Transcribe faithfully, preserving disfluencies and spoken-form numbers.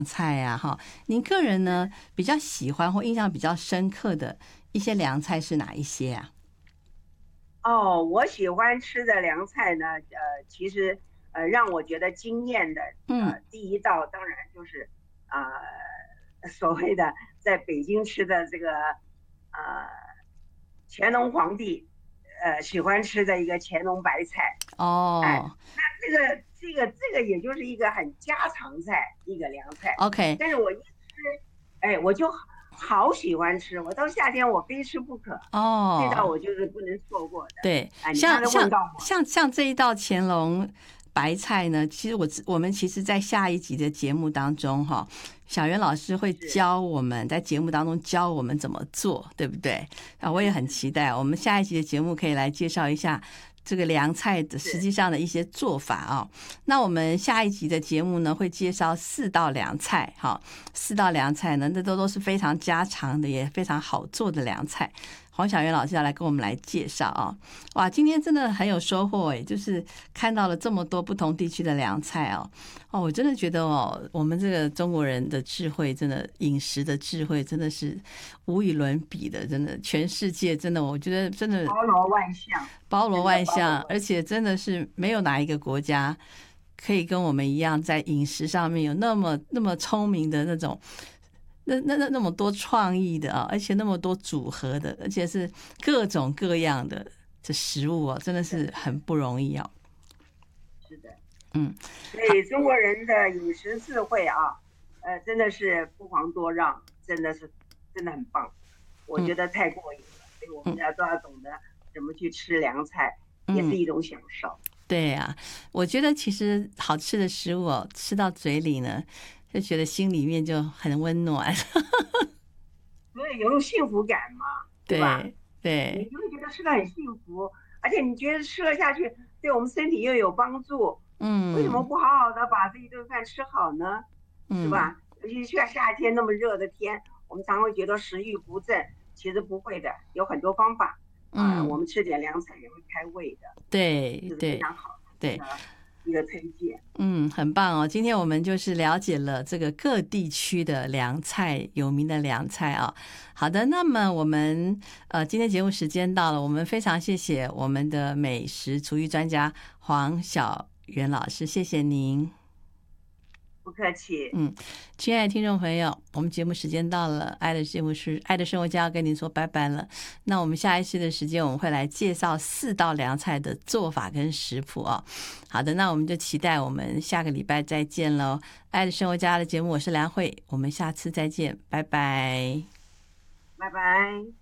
菜呀、啊，哈，您个人呢比较喜欢或印象比较深刻的一些凉菜是哪一些啊？ 哦，我喜欢吃的凉菜呢，呃，其实呃让我觉得惊艳的， 嗯， 呃，第一道当然就是啊、呃、所谓的在北京吃的这个呃乾隆皇帝呃喜欢吃的一个乾隆白菜。哎， 哦那这个这个这个也就是一个很家常菜，一个凉菜。 ，OK， 但是我一吃，哎，我就好喜欢吃，我到夏天我非吃不可。这道哦， 我就是不能错过的。 对， 哎，你刚才问像像到我， 像像这一道乾隆白菜呢，其实我我们其实在下一集的节目当中哈，小袁老师会是， 教我们在节目当中教我们怎么做，对不对？啊，我也很期待我们下一集的节目可以来介绍一下这个凉菜的实是， 际上的一些做法啊。那我们下一集的节目呢，会介绍四道凉菜哈，四道凉菜呢，那都都是非常家常的，也非常好做的凉菜。黄小媛老师要来跟我们来介绍啊！哇，今天真的很有收获诶，就是看到了这么多不同地区的凉菜哦。哦，我真的觉得哦，我们这个中国人的智慧，真的饮食的智慧，真的是无与伦比的，真的，全世界真的，我觉得真的包罗万象， 包罗真的万象， 包罗万而且真的是没有哪一个国家可以跟我们一样，在饮食上面有那么那么聪明的那种。那那那那么多创意的啊，而且那么多组合的，而且是各种各样的这食物哦，真的象。 是很不容易哦。 是的， 嗯， 所以中国人的饮食智慧啊，呃，真的是不遑多让，真的是真的很棒，我嗯觉得太过瘾了。所以我们嗯要都要懂得怎么去吃凉菜，也是嗯， 一种享受。 对啊，我觉得其实好吃的食物哦，吃到嘴里呢，就觉得心里面就很温暖。 所以有种幸福感嘛，对吧？ 对对， 你就会觉得吃的很幸福，而且你觉得吃了下去对我们身体又有帮助，为什么嗯不好好的把这一顿饭吃好呢？是嗯吧？尤其像夏天那么热的天，我们常会觉得食欲不振，其实不会的，有很多方法啊、呃我嗯， 们吃点凉菜也会开胃的，这是非对对常好的一对。 个一个推荐。 嗯，很棒哦！今天我们就是了解了这个各地区的凉菜，有名的凉菜啊。好的，那么我们呃，今天节目时间到了，我们非常谢谢我们的美食厨艺专家黄小元老师，谢谢您。 不客气， 嗯，亲爱的听众朋友，我们节目时间到了，爱的节目是爱的生活家要跟您说拜拜了。那我们下一次的时间，我们会来介绍四道凉菜的做法跟食谱哦。好的，那我们就期待我们下个礼拜再见喽。爱的生活家的节目，我是梁慧，我们下次再见，拜拜。 拜拜。